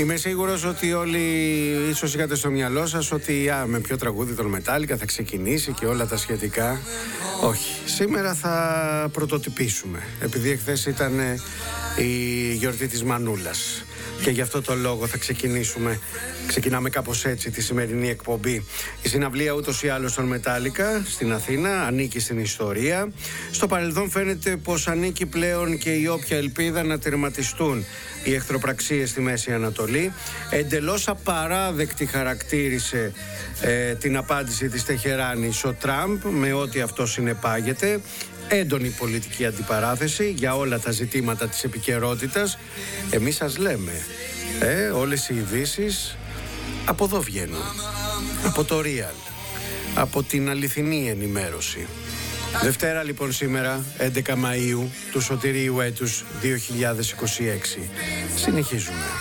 Είμαι σίγουρος ότι όλοι ίσως είχατε στο μυαλό σας ότι με ποιο τραγούδι των Metallica θα ξεκινήσει και όλα τα σχετικά. Όχι, σήμερα θα πρωτοτυπήσουμε, επειδή εχθές ήταν η γιορτή της Μανούλας και γι' αυτό το λόγο θα ξεκινάμε κάπως έτσι τη σημερινή εκπομπή. Η συναυλία ούτως ή άλλως των Metallica στην Αθήνα ανήκει στην ιστορία. Στο παρελθόν φαίνεται πως ανήκει πλέον και η όποια ελπίδα να τερματιστούν οι εχθροπραξίες στη Μέση Ανατολή. Εντελώς απαράδεκτη χαρακτήρισε την απάντηση της Τεχεράνης ο Τραμπ με ό,τι αυτό συνεπάγεται. Έντονη πολιτική αντιπαράθεση για όλα τα ζητήματα της επικαιρότητας. Εμείς σας λέμε, όλες οι ειδήσεις από εδώ βγαίνουν, από το Real, από την αληθινή ενημέρωση. Δευτέρα λοιπόν σήμερα, 11 Μαΐου του σωτηρίου έτους 2026. Συνεχίζουμε.